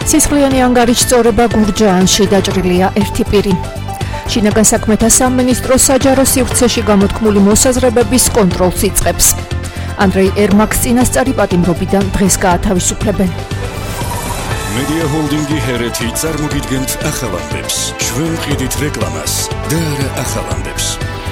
სისხლიანი ანგარიშ წორება გურჯაანში დაჭრილია ერთი პირი. შინაგან საქმეთა სამინისტრო საჯარო სივრცეში გამოთქმული მოსაზრებების კონტროლს იწყებს. ანდრეი ერმაკს წინასწარი პატიმრობიდან დღეს გაათავისუფლებენ. Media Holding-ი ჰერეთი წარმოგიდგენთ ახალანდებს. ჩვენ ყიდით რეკლამას და არა ახალანდებს.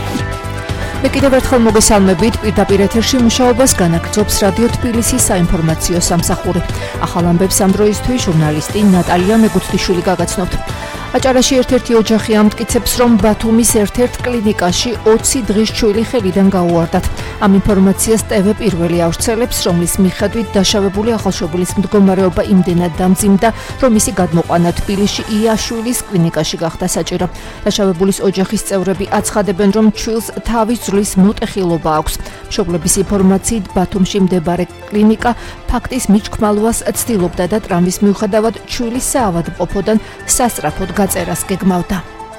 მე კიდევ ერთხელ მოგესალმებით, პირდაპირ ეთერში მუშაობას განაგრძობს რადიო თბილისის საინფორმაციო სამსახური. ახალ ამბებს ამ დროისთვის ჟურნალისტი ნატალია მეგუთდიშვილი გაგაცნობთ. აჭარაში ერთ-ერთი ოჯახი ამტკიცებს, რომ ბათუმის ერთ-ერთ კლინიკაში 20 დღის ჩვილი ხელიდან გაუვარდათ. ამ ინფორმაციას ტევე პირველი ავრცელებს, რომლის მიხედვით დაშავებული ახალშობილის მდგომარეობა იმდენად დამძიმდა, რომ მისი გადმოყვანა თბილისში იაშვილის კლინიკაში გახდა საჭირო. დაშავებულის ოჯახის წევრები აცხადებენ, რომ ჩვილს თავის ძვლის მოტეხილობა აქვს. მშობლების ინფორმაციით, ბათუმში მდებარე კლინიკა ფაქტის მიჩქმალვას ცდილობდა და ტრამვის მიუხედავად ჩვილის საავადმყოფოდან სასწრაფოდ გაწერას გეგმავდა.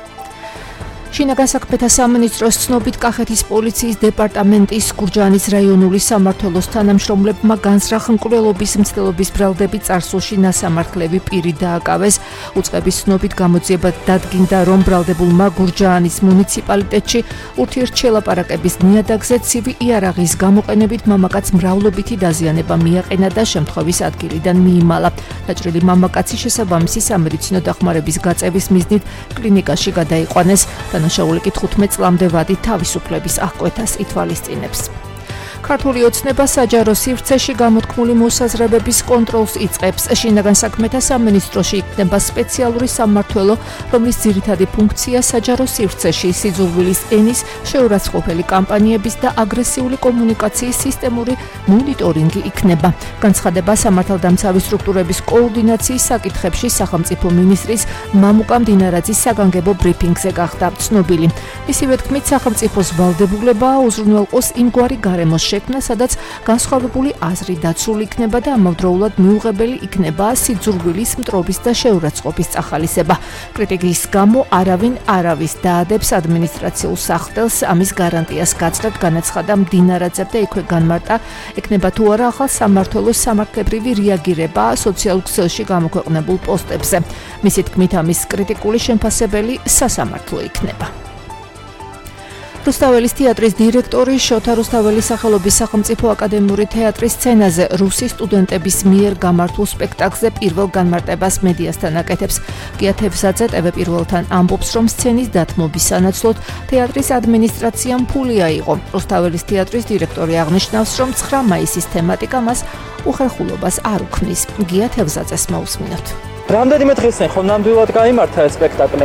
შინაგან საქმეთა სამინისტროს ცნობით, კახეთის პოლიციის დეპარტამენტის გურჯაანის რაიონული სამმართველოს თანამშრომლებმა განსრახ მკვლელობის მცდელობის ბრალდები წარსულში ნასამართლები პირი დააკავეს. უწყების ცნობით გამოძიებად დადგინდა, რომ ბრალდებულმა გურჯაანის მუნიციპალიტეტში ურთიერთშელაპარაკების ნიადაგზე ცივი იარაღის გამოყენებით მამაკაც მრავლობითი დაზიანება მიაყენა და შემთხვევის ადგილიდან მიიმალა. დაჭრილი მამაკაცი შესაბამისი სამედიცინო დახმარების გაწევის მიზნით კლინიკაში გადაიყვანეს. დანაშაული კი 15 წლამდე ვადი თავისუფლების აღკვეთას ითვალისწინებს. ქართული ოცნება საჯარო სივრცეში გამოთქმული მოსაზრებების კონტროლს იწყებს. შინაგან საქმეთა სამინისტროში იქნება სპეციალური სამმართველო, რომლის ძირითადი ფუნქცია საჯარო სივრცეში სიძულვილის ენის შეურაცხყოფელი კამპანიების და აგრესიული კომუნიკაციის სისტემური მონიტორინგი იქნება. განცხადება სამართალდამცავი სტრუქტურების კოორდინაციის საკითხებში სახელმწიფო მინისტრის მამუკა მდინარაძის საგანგებო ბრიფინგზე გახდა ცნობილი. მისივე თქმით, სახელმწიფოს ვალდებულებაა უზრუნველყოს იმგვარი გარემოს შექმნა, სადაც განსხვავებული აზრი დაცული იქნება და ამავდროულად მიუღებელი იქნება სიძულვილის მტრობის და შეურაცხყოფის წახალისება. კრიტიკის გამო არავინ არავის დაადებს ადმინისტრაციულ სახტელს ამის გარანტიას გაცდათ, განაცხადა მდინარაძემ და იქვე განმარტა, ექნება თუ არა ახალ სამმართველოს სამართლებრივი რეაგირება სოციალურ ქსელში გამოქვეყნებულ პოსტებზე. მისი თქმით, ამის კრიტიკული შემფასებელი სასამართლო იქნება. რუსთაველის თეატრის დირექტორი შოთა რუსთაველის სახელობის სახელმწიფო აკადემიური თეატრის სცენაზე რუსი სტუდენტების მიერ გამართულ სპექტაკლზე პირველ განმარტებას მედიასთან აკეთებს. გია თევზაძე ტევე პირველთან ამბობს, რომ სცენის დათმობის სანაცვლოდ თეატრის ადმინისტრაციამ ფული აიღო. რუსთაველის თეატრის დირექტორი აღნიშნავს, რომ 9 მაისის თემატიკა მას უხერხულობას არ უქმნის. გია თევზაძეს მოусმინოთ. რამდენიმე დღესთან ხომ ნამდვილად გაიმართა ეს სპექტაკლი?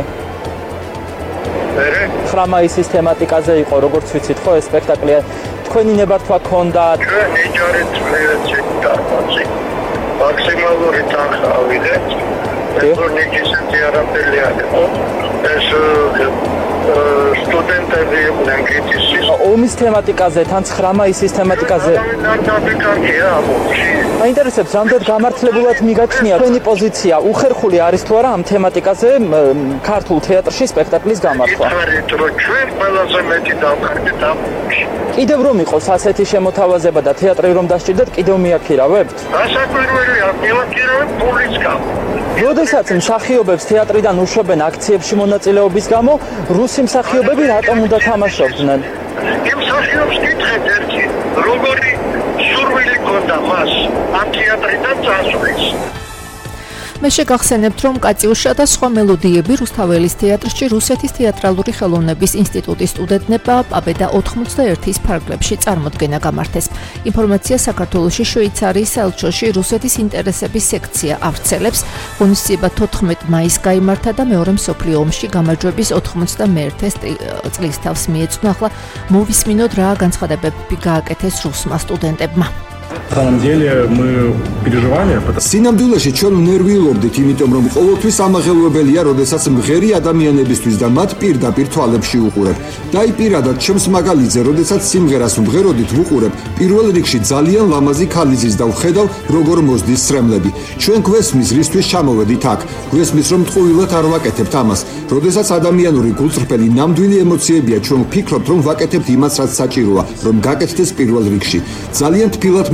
9 მაისის თემატიკაზე იყო, როგორც ვიცით, ხო ეს სპექტაკლი თქვენი ნებართვა ქონდათ? ჩვენ ეჯარით წლებში დარბაზი მაქსიმალური თანხა ავიღეთ. ეს ისეთი არაფერი არ იყო. ეს სტუდენტები იყვნენ კითხვის. ომის თემატიკაზე, თან 9 მაისის თემატიკაზე. ნამდვილია ამბობში. მაინტერესებს, რამდენად გამართლებულად მიგაჩნია თქვენი პოზიცია, უხერხული არის თუ არა ამ თემატიკაზე ქართულ თეატრში სპექტაკლის გამართვა? იცით, რომ ჩვენ ყველაზე მეტი დავხარდეთ ამბობში. კიდევ რომ იყოს ასეთი შემოთავაზება და თეატრი რომ დასჭირდეთ, კიდევ მიაქირავებთ? გასაკვირველია, მივაქირავებ ფულის გამო. როდესაც მსახიობებს თეატრიდან უშვებენ აქციებში მონაწილეობის გამო, რუსი მსახიობები რატომ უნდა თამაშობდნენ? იმ მსახიობს კითხეთ ერთი, როგორი სურვილი ქონდა მას ამ თეატრიდან წასვლის. მე შეგახსენებთ, რომ კაციუშა და სხვა მელოდიები რუსთაველის თეატრში რუსეთის თეატრალური ხელოვნების ინსტიტუტის სტუდენტებმა პაბედა 91-ის ფარგლებში წარმოდგენა გამართეს. ინფორმაცია საქართველოში შვეიცარიის საელჩოში რუსეთის ინტერესების სექცია ავრცელებს. ღონისძიება 14 მაისს გაიმართა და მეორე მსოფლიო ომში გამარჯვების 91 წლის თავს მიეძღვნა. ახლა მოვისმინოთ, რა განცხადებები გააკეთეს რუსმა სტუდენტებმა. На самом деле мы переживали. სინამდვილეში ჩვენ ნერვიულობდით, იმიტომ რომ ყოველთვის ამაღელვებელია, როდესაც მღერი ადამიანებისთვის და მათ პირდაპირ თვალებში უყურებ. და აი პირადად ჩემს მაგალითზე, როდესაც სიმღერას ვმღეროდით ვუყურებ, პირველ რიგში ძალიან ლამაზი ქალიზის და ვხედავ, როგორ მოსდის სრემლები. ჩვენ გვესმის, რისთვის ჩამოვედით აქ. გვესმის, რომ ტყუილად არ ვაკეთებთ ამას. როდესაც ადამიანური გულწრფელი ნამდვილი ემოციებია, ჩვენ ვფიქრობთ, რომ ვაკეთებთ იმას, რაც საჭიროა, რომ გაკეთდეს პირველ რიგში. ძალიან თბილად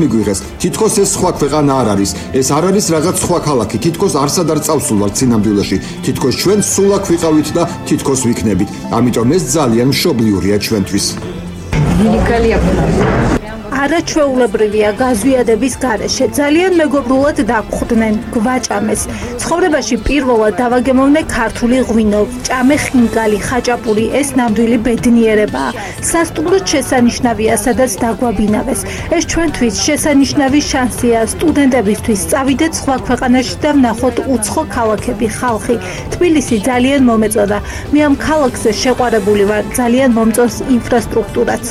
მიგვიღეს. თითქოს ეს სხვა ქვეყანა არ არის. ეს არ არის რაღაც სხვა ქალაქი. თითქოს არსად არ წავსულვართ სინამდვილეში. თითქოს ჩვენ სულ აქ ვიყავით და თითქოს ვიქნებით. ამიტომ ეს ძალიან მშობლიურია ჩვენთვის. არაჩვეულებრივია გაზვიადების გარეშე. ძალიან მეგობრულად დაგხვდნენ, გვაჭამეს. ცხოვრებაში პირველად დავაგემოვნე ქართული ღვინო, ჭამე ხინკალი, ხაჭაპური, ეს ნამდვილი ბედნიერებაა. სასტუმროდ შესანიშნავია, სადაც დაგვაბინავეს. ეს ჩვენთვის შესანიშნავი შანსია სტუდენტებისთვის. წავიდეთ სხვა ქვეყანაში და ვნახოთ უცხო ქალაქები, ხალხი. თბილისი ძალიან მომეწონა. მე ამ ქალაქზე შეყვარებული ვარ, ძალიან მომწონს ინფრასტრუქტურაც.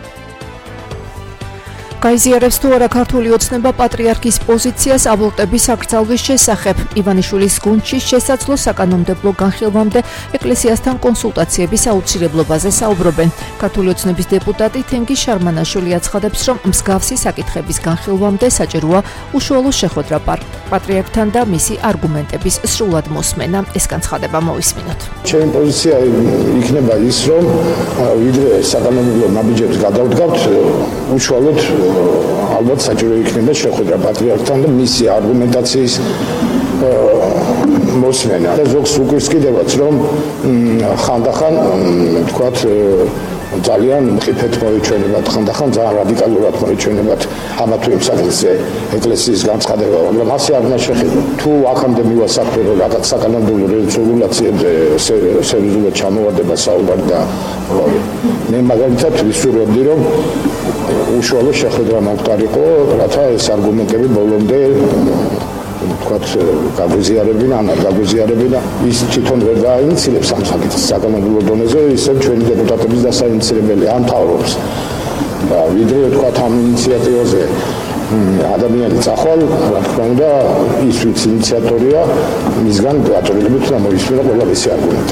გაიზიარებს თუ არა ქართული ოცნება პატრიარქის პოზიციას აბორტების აკრძალვის შესახებ. ივანიშვილის გუნდში შესაძლო საკანონმდებლო განხილვამდე ეკლესიასთან კონსულტაციების აუცილებლობაზე საუბრობენ. ქართული ოცნების დეპუტატი თენგიზ შარმანაშვილი აცხადებს, რომ მსგავსი საკითხების განხილვამდე საჭიროა უშუალო შეხვედრა პატრიარქთან და მისი არგუმენტების სრულად მოსმენა. ეს განცხადება მოვისმინოთ. ჩემი პოზიცია იქნება ის, რომ ვიდრე საკანონმდებლო ნაბიჯებს გადავდგავთ, უშუალოდ ალბათ საჭირო იქნება შეხვედრა პატრიარქთან და მისი არგუმენტაციის მოსმენა. და ზოგს უგვირსკიდებაც, რომ ხანდახან თქვათ ძალიან მყიფეთ მოიჩვენებათ, ხანდახან ძალიან რადიკალურად მოიჩვენებათ ამა თუ იმ საკითხზე ეკლესიის განცხადება, მაგრამ ასე არ უნდა შეხედო. თუ აქამდე მივასახე, რომ რაღაც საკანონმდებლო რეგულაციებზე სერიოზულად ჩამოვარდება საუბარი და მე მაგალითად ვისურვებდი, რომ უშუალო შეხვედრა მომხდარიყო, რათა ეს არგუმენტები ბოლომდე თქვათ გაგვიზიარებინა, ან არ გაგვიზიარებინა, ის თვითონ ვერ დაინიცირებს ამ საკითხს საკანონმდებლო დონეზე, ისევ ჩვენი დეპუტატების დასაინიცირებელი ამ თავრობს. ვიდრე თქვათ ამ ინიციატივაზე ადამიანი წახვალ, რა თქმა უნდა, ის ვინც ინიციატორია, მისგან გაწოლილებით უნდა მოისმინა ყველა მისი არგუმენტი.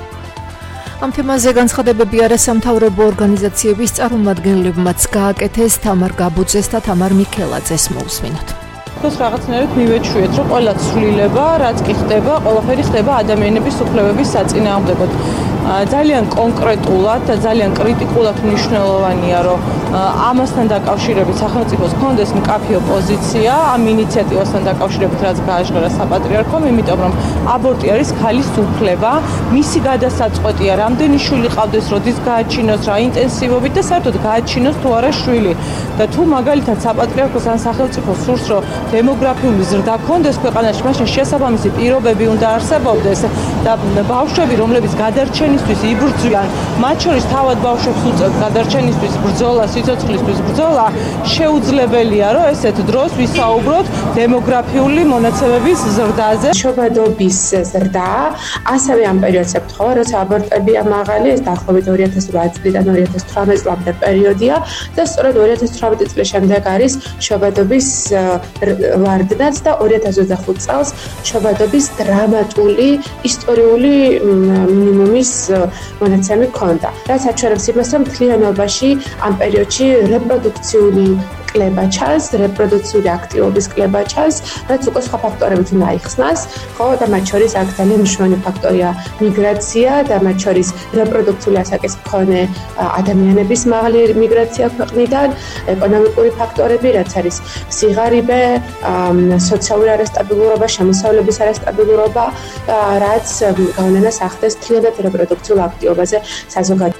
ამ თემაზე განცხადებები არასამთავრობო ორგანიზაციების წარმომადგენლებმაც გააკეთეს. თამარ გაბუძეს და თამარ მიქელაძეს მოусმინოთ. ეს რაღაცნაირად მივეჩვიეთ, რომ ყველა ცვლილება, რაც კი ხდება, ყველაფერი ხდება ადამიანების უფლებების საწინააღმდეგოდ. ძალიან კონკრეტულად და ძალიან კრიტიკულად მნიშვნელოვანია, რომ ამასთან დაკავშირებით სახელმწიფოს კონდეს მკაფიო პოზიცია ამ ინიციატივასთან დაკავშირებით, რაც გააჟღერა საპატრიარქომ, იმიტომ რომ აბორტი არის ქალის უფლება, მისი გადასაწყვეტია, რამდენი შვილი ყავდეს, როდის გააჩინოს, რა ინტენსივობით და საერთოდ გააჩინოს თუ არა შვილი. და თუ მაგალითად საპატრიარქოს ან სახელმწიფოს სურს, რომ დემოგრაფიული ზრდა კონდეს ქვეყანაში, მაშინ შესაბამისი პირობები უნდა არსებობდეს და ბავშვები, რომლებიც გადარჩენისთვის იბრძვიან, მათ შორის თავად ბავშვებს უწევთ გადარჩენისთვის ბრძოლა, სიცოცხლისთვის ბრძოლა, შეუძლებელია, რომ ესეთ დროს ვისაუბროთ დემოგრაფიული მონაცემების ზრდაზე. შობადობის ზრდა, ასევე ამ პერიოდს ემთხვევა, როცა აბორტები ამაღალი, ეს დაახლოებით 2008 წლიდან 2018 წლამდე პერიოდია და სწორედ 2018 წლის შემდეგ არის შობადობის ვარდნაც და 2025 წელს შობადობის დრამატული ისტორიული მინიმუმის მონაცემი ჰქონდა. რაც აჩვენებს იმას, რომ მთლიანობაში ამ პერიოდში რეპროდუქციული კლება ჩანს, რეპროდუქციული აქტივობის კლება ჩანს, რაც უკვე სხვა ფაქტორებით უნდა აიხსნას, ხო, და მათ შორის აქ ძალიან მნიშვნელოვანი ფაქტორია მიგრაცია და მათ შორის რეპროდუქციული ასაკის მქონე ადამიანების მაღალი მიგრაცია ქვეყნიდან, ეკონომიკური ფაქტორები, რაც არის სიღარიბე, სოციალური არასტაბილურობა, შემოსავლების არასტაბილურობა, რაც გავლენას ახდენს მთლიანად რეპროდუქციულ აქტივობაზე საზოგადოებაში.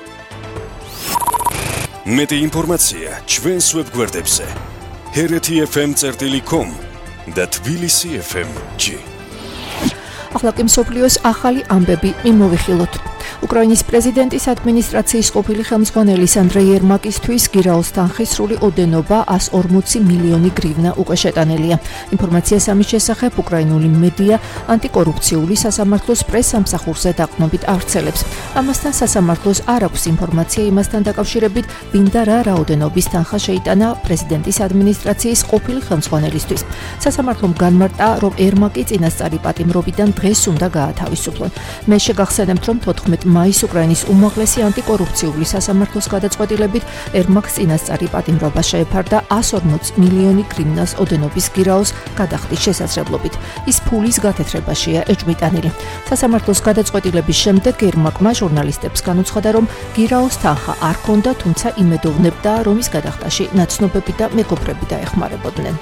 მეტი ინფორმაცია ჩვენს ვებგვერდებზე hereti.fm.com და tbilisi FM-G. ახლა კი მსოფლიოს ახალი ამბები მიმოვიხილოთ. უკრაინის პრეზიდენტის ადმინისტრაციის ყოფილი ხელმძღვანელის ანდრეი ერმაკისთვის გირაოს თანხის სრული ოდენობა 140 მილიონი გრივნა უკვე შეტანილია. ინფორმაციას ამის შესახებ უკრაინული მედია ანტიკორუფციული სასამართლოს პრეს-სამსახურზე დაყრდნობით ავრცელებს. ამასთან სასამართლოს არ აქვს ინფორმაცია იმასთან დაკავშირებით, ვინ და რა რაოდენობის თანხა შეიტანა პრეზიდენტის ადმინისტრაციის ყოფილი ხელმძღვანელისთვის. სასამართლომ განმარტა, რომ ერმაკი წინასწარი პატიმრობიდან დღეს უნდა გაათავისუფლონ. მე შეგახსენებთ, რომ 14 მაის უკრაინის უმაღლესი ანტიკორუფციული სასამართლოს გადაწყვეტილებით ერმაკს წინასწარი პატიმრობა შეეფარდა 140 მილიონი გრივნას ოდენობის გირაოს გადახდის შესაძლებლობით. ის ფულის გათეთრებაშია ეჭვმიტანილი. სასამართლოს გადაწყვეტილების შემდეგ ერმაკმა ჟურნალისტებს განუცხადა, რომ გირაოს თანხა არ ჰქონდა, თუმცა იმედოვნებდა, რომ ის გადახდაში ნაცნობები და მეგობრები დაეხმარებოდნენ.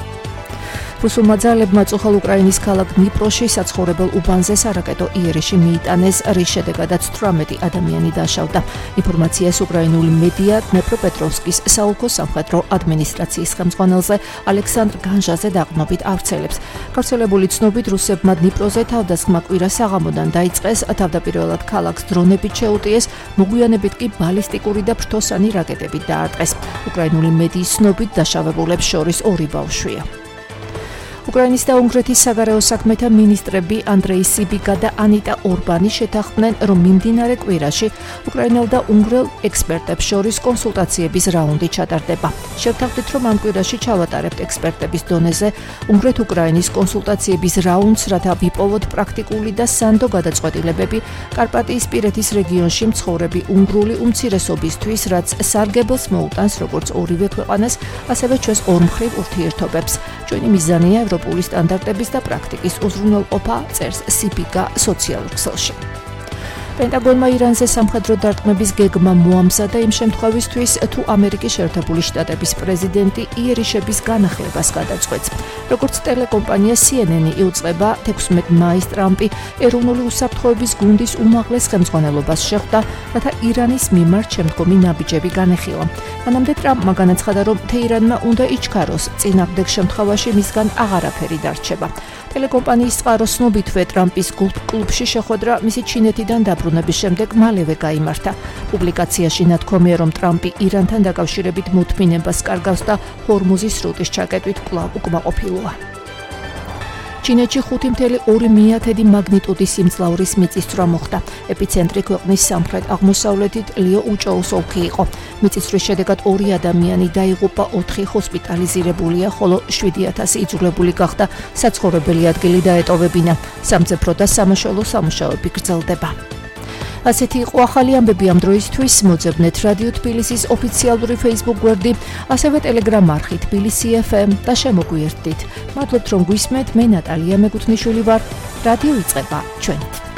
რუსულმა ძალებმა წუხალ უკრაინის ქალაქ დნიპროში საცხოვრებელ უბანზე სარაკეტო იერიში მიიტანეს, რის შედეგადაც 18 ადამიანი დაშავდა. ინფორმაციას უკრაინული მედია დნეპროპეტროვსკის საოლქო სამხედრო ადმინისტრაციის ხელმძღვანელზე ალექსანდრ განჟაძე დაყრდნობით ავრცელებს. გავრცელებული ცნობით, რუსებმა დნიპროზე თავდასხმა კვირა საღამოდან დაიწყეს, თავდაპირველად ქალაქს დრონებით შეუტიეს, მოგვიანებით კი ბალისტიკური და ფრთოსანი რაკეტებით დაარტყეს. უკრაინული მედიის ცნობით, დაშავებულებს შორის 2 ბავშვია. უკრაინის და უნგრეთის საგარეო საქმეთა მინისტრები ანდრეი სიბიგა და ანიტა ორბანი შეთანხმდნენ, რომ მიმდინარე კვირაში უკრაინელ და უნგრელ ექსპერტებს შორის კონსულტაციების რაუნდი ჩატარდება. შევთანხმდით, რომ ამ კვირაში ჩავატარებთ ექსპერტების დონეზე უნგრეთ-უკრაინის კონსულტაციების რაუნდს, რათა ვიპოვოთ პრაქტიკული და სანდო გადაწყვეტილებები კარპატიისპირეთის რეგიონში მცხოვრები უნგრული უმცირესობისთვის, რაც სარგებელს მოუტანს როგორც ორივე ქვეყანას, ასევე ჩვენს ორმხრივ ურთიერთობებს. ჩვენი მიზანია ევროპული სტანდარტების და პრაქტიკის უზრუნველყოფა, წერს სიბიგა სოციალურ ქსელში. პენტაგონმა ირანზე სამხედრო დარტყმების გეგმა მოამზადა იმ შემთხვევისთვის, თუ ამერიკის შეერთებული შტატების პრეზიდენტი იერიშების განახლებას გადაწყვეტს. როგორც ტელეკომპანია CNN იუწყება, 16 მაისს ტრამპი ეროვნული უსაფრთხოების გუნდის უმაღლეს ხელმძღვანელობას შეხვდა, რათა ირანის მიმართ შემდგომი ნაბიჯები განეხილა. მანამდე ტრამპმა განაცხადა, რომ თეირანმა უნდა იჩქაროს, წინააღმდეგ შემთხვევაში მისგან აღარაფერი დარჩება. ტელეკომპანიის წყაროს ცნობითვე ტრამპის კლუბში შეხვედრა მისი ჩინეთიდან დაბრუნების შემდეგ მალევე გაიმართა. პუბლიკაციაში ნათქვამია, რომ ტრამპი ირანთან დაკავშირებით მოთმინებას კარგავს და ჰორმუზის სრუტის ჩაკეტვით კვლავ უკმაყოფილოა. ჩინეთში 5.2 მაგნიტუდის სიმძლავრის მიწისძვრა მოხდა. ეპიცენტრი ქვეყნის სამხრეთ-აღმოსავლეთით ლიოუჭოუს ოლქი იყო. მიწისძვრის შედეგად 2 ადამიანი დაიღუპა, 4 ჰოსპიტალიზირებულია, ხოლო 7,000 იძულებული გახდა საცხოვრებელი ადგილი დაეტოვებინა. სამძებრო და სამაშველო სამუშაოები გრძელდება. ასეთი იყო ახალი ამბები ამ დროისთვის. მოძებნეთ რადიო თბილისის ოფიციალური Facebook გვერდი, ასევე Telegram არხი თბილისი FM და შემოგვიერთდით. მადლობთ, რომ გვისმენთ. მე ნატალია მეგუთნიშვილი ვარ. რადიო იწყება ჩვენით.